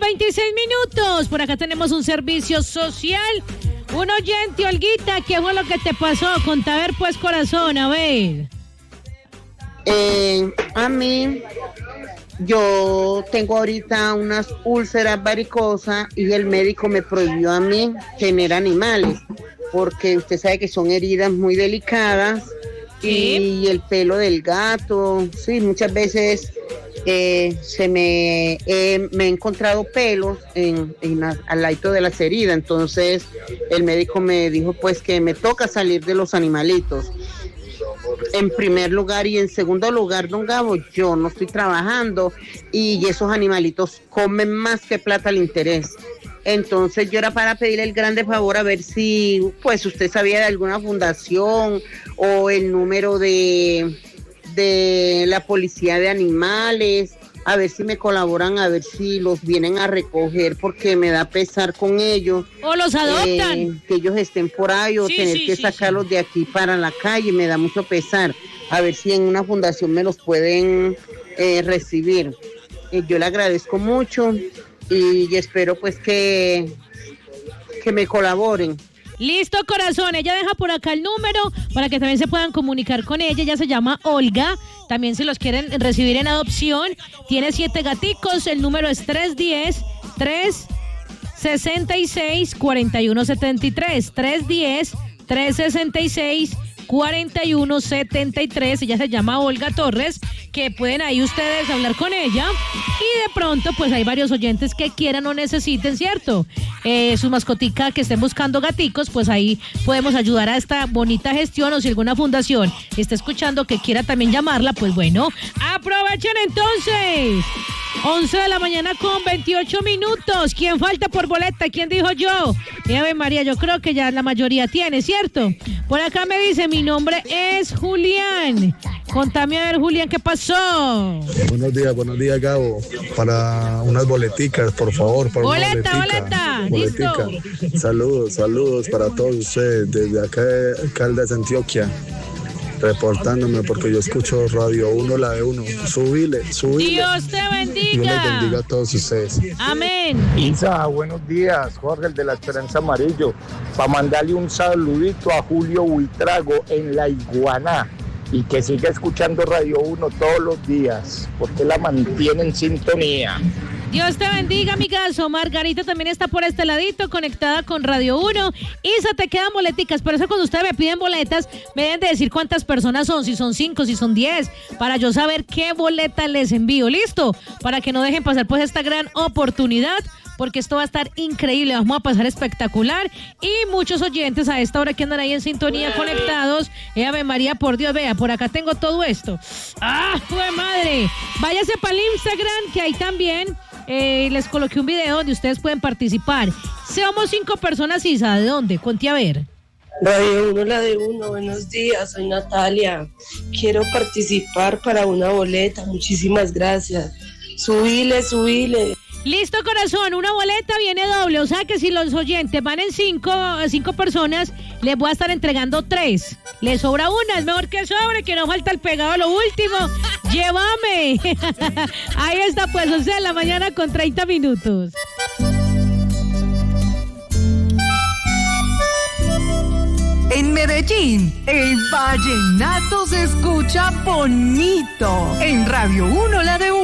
8:26. Por acá tenemos un servicio social. Un oyente, Olguita, ¿qué fue lo que te pasó? Contá, a ver, pues, corazón, a ver. A mí, yo tengo ahorita unas úlceras varicosas y el médico me prohibió a mí tener animales, porque usted sabe que son heridas muy delicadas. ¿Sí? Y el pelo del gato, sí, muchas veces me he encontrado pelos al lado de las heridas. Entonces el médico me dijo pues que me toca salir de los animalitos. En primer lugar, y en segundo lugar, don Gabo, yo no estoy trabajando y esos animalitos comen más que plata al interés. Entonces yo era para pedirle el grande favor a ver si pues usted sabía de alguna fundación o el número de la policía de animales, a ver si me colaboran, a ver si los vienen a recoger, porque me da pesar con ellos. O los adoptan. Que ellos estén por ahí o tener que sacarlos de aquí para la calle, me da mucho pesar. A ver si en una fundación me los pueden recibir. Yo le agradezco mucho y espero pues que me colaboren. Listo, corazón, ella deja por acá el número para que también se puedan comunicar con ella. Ella se llama Olga, también si los quieren recibir en adopción. Tiene 7 gaticos, el número es 310-366-4173, 310-366-4173. Ella se llama Olga Torres, que pueden ahí ustedes hablar con ella y de pronto pues hay varios oyentes que quieran o necesiten, ¿cierto? Su mascotica, que estén buscando gaticos, pues ahí podemos ayudar a esta bonita gestión, o si alguna fundación está escuchando que quiera también llamarla, pues bueno, aprovechen entonces. 11:28. ¿Quién falta por boleta? ¿Quién dijo yo? Ave María, yo creo que ya la mayoría tiene, ¿cierto? Por acá me dice, mi nombre es Julián. Contame a ver, Julián, ¿qué pasó? Buenos días, Gabo. Para unas boleticas, por favor. Boleta. Listo. Saludos para todos ustedes desde acá de Caldas, Antioquia. Reportándome porque yo escucho Radio 1, la de 1. Subile. Dios te bendiga. Dios les bendiga a todos ustedes. Amén. Isa, buenos días. Jorge, el de la Esperanza Amarillo. Para mandarle un saludito a Julio Buitrago en La Iguaná. Y que siga escuchando Radio 1 todos los días, porque la mantiene en sintonía. Dios te bendiga, amigazo. Margarita también está por este ladito, conectada con Radio 1. Isa, te quedan boleticas. Por eso cuando ustedes me piden boletas, me deben de decir cuántas personas son, si son 5, si son 10, para yo saber qué boleta les envío. ¿Listo? Para que no dejen pasar pues esta gran oportunidad, porque esto va a estar increíble, vamos a pasar espectacular. Y muchos oyentes a esta hora que andan ahí en sintonía conectados. Ave María, por Dios, vea, por acá tengo todo esto. ¡Ah, fue madre! Váyase para el Instagram, que ahí también les coloqué un video donde ustedes pueden participar. Somos 5 personas, Isa, ¿de dónde? Conté a ver. Radio 1, la de 1, buenos días, soy Natalia. Quiero participar para una boleta, muchísimas gracias. Subile. Listo, corazón, una boleta viene doble, o sea que si los oyentes van en 5 personas, les voy a estar entregando 3. Les sobra una, es mejor que sobre, que no falta el pegado a lo último. ¡Llévame! Ahí está, pues, 11:30 con 30 minutos. En Medellín, el vallenato se escucha bonito. En Radio 1, la de 1.